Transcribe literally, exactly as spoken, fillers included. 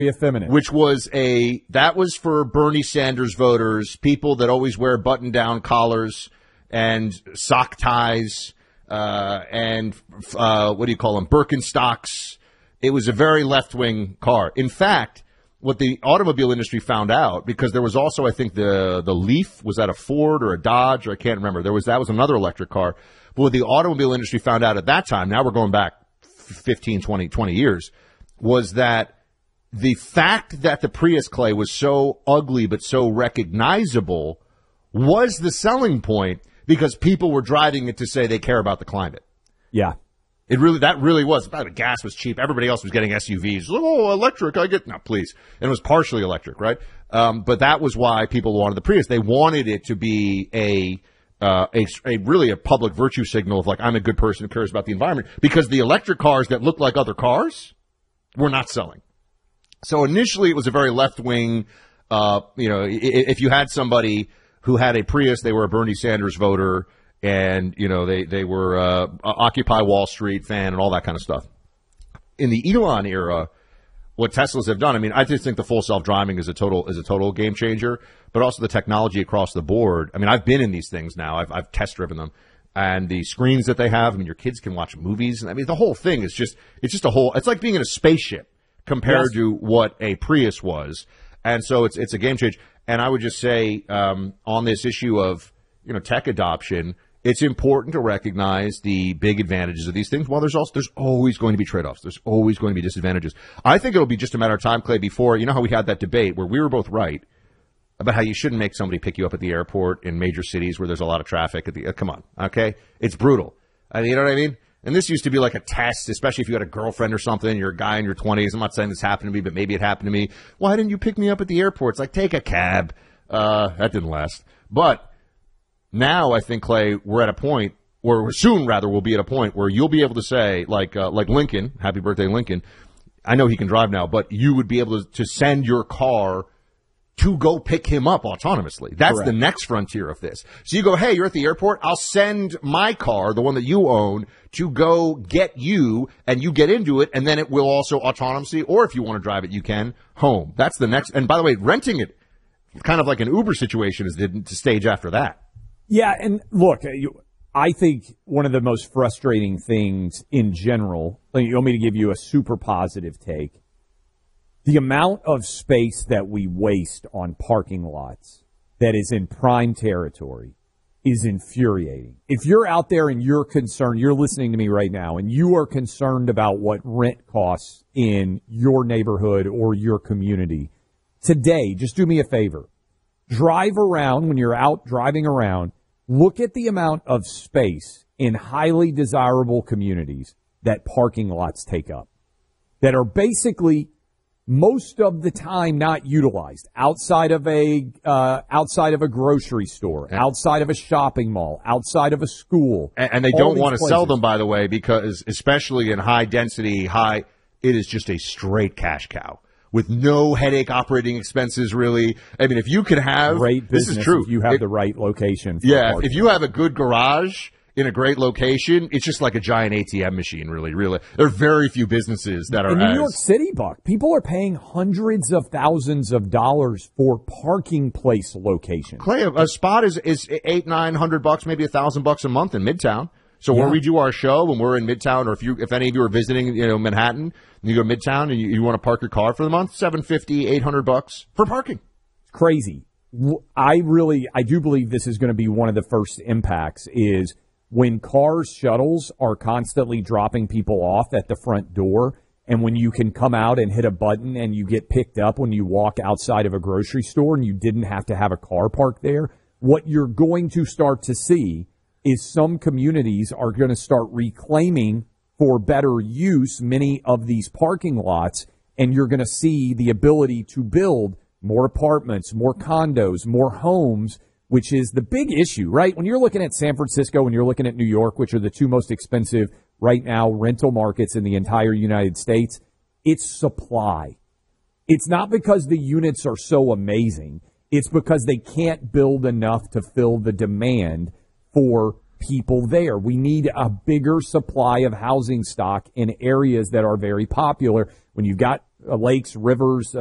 effeminate. Which was a, that was for Bernie Sanders voters, people that always wear button-down collars and sock ties, uh, and, uh, what do you call them, Birkenstocks. It was a very left-wing car. In fact, what the automobile industry found out, because there was also, I think, the, the Leaf, was that a Ford or a Dodge, or I can't remember. There was, that was another electric car. But what the automobile industry found out at that time, now we're going back fifteen, twenty, twenty years, was that the fact that the Prius, Clay, was so ugly but so recognizable was the selling point, because people were driving it to say they care about the climate. Yeah. It really, that really was. The gas was cheap. Everybody else was getting S U Vs. Oh, electric, I get, no, please. And it was partially electric, right? Um, but that was why people wanted the Prius. They wanted it to be a, uh, a, a really a public virtue signal of like, I'm a good person who cares about the environment, because the electric cars that look like other cars were not selling. So initially it was a very left-wing, uh, you know, if you had somebody who had a Prius, they were a Bernie Sanders voter, and, you know, they, they were uh, Occupy Wall Street fan and all that kind of stuff. In the Elon era, what Teslas have done, I mean, I just think the full self-driving is a total is a total game changer, but also the technology across the board. I mean, I've been in these things now. I've, I've test-driven them. And the screens that they have, I mean, your kids can watch movies. I mean, the whole thing is just, it's just a whole, it's like being in a spaceship compared yes. to what a Prius was. And so it's it's a game change. And I would just say um, on this issue of, you know, tech adoption, it's important to recognize the big advantages of these things. While there's also, there's always going to be trade-offs. There's always going to be disadvantages. I think it'll be just a matter of time, Clay, before, you know how we had that debate where we were both right about how you shouldn't make somebody pick you up at the airport in major cities where there's a lot of traffic. At the uh, come on, okay? It's brutal. Uh, you know what I mean? And this used to be like a test, especially if you had a girlfriend or something, you're a guy in your twenties. I'm not saying this happened to me, but maybe it happened to me. Why didn't you pick me up at the airport? It's like, take a cab. Uh, that didn't last. But now I think, Clay, we're at a point, or soon rather we'll be at a point where you'll be able to say, like uh, like Lincoln, happy birthday Lincoln, I know he can drive now, but you would be able to, to send your car to go pick him up autonomously. That's Correct. The next frontier of this. So you go, hey, you're at the airport, I'll send my car, the one that you own, to go get you, and you get into it, and then it will also autonomously, or if you want to drive it, you can, home. That's the next, and by the way, renting it, kind of like an Uber situation is the stage after that. Yeah, and look, you, I think one of the most frustrating things in general, you want me to give you a super positive take, the amount of space that we waste on parking lots that is in prime territory is infuriating. If you're out there and you're concerned, you're listening to me right now, and you are concerned about what rent costs in your neighborhood or your community, today, just do me a favor. Drive around when you're out driving around. Look at the amount of space in highly desirable communities that parking lots take up that are basically most of the time not utilized outside of a uh, outside of a grocery store, outside of a shopping mall, outside of a school. And, and they don't want to places. sell them, by the way, because especially in high density, high, it is just a straight cash cow with no headache operating expenses, really. I mean, if you could have, great this is true. If you have it, the right location. For yeah, parking. If you have a good garage in a great location, it's just like a giant A T M machine, really, really. There are very few businesses that are in as... New York City, Buck, people are paying hundreds of thousands of dollars for parking place locations. Clay, a, a spot is, is eight, nine hundred bucks, maybe a thousand bucks a month in Midtown. So yeah. Where we do our show, when we're in Midtown, or if you, if any of you are visiting, you know, Manhattan, and you go to Midtown and you, you want to park your car for the month, seven fifty, eight hundred bucks for parking. It's crazy. I really, I do believe this is going to be one of the first impacts is when cars, shuttles are constantly dropping people off at the front door, and when you can come out and hit a button and you get picked up when you walk outside of a grocery store and you didn't have to have a car parked there, what you're going to start to see is some communities are going to start reclaiming for better use many of these parking lots, and you're going to see the ability to build more apartments, more condos, more homes, which is the big issue, right? When you're looking at San Francisco and you're looking at New York, which are the two most expensive right now rental markets in the entire United States, it's supply. It's not because the units are so amazing. It's because they can't build enough to fill the demand for people there. We need a bigger supply of housing stock in areas that are very popular. When you've got uh, lakes, rivers,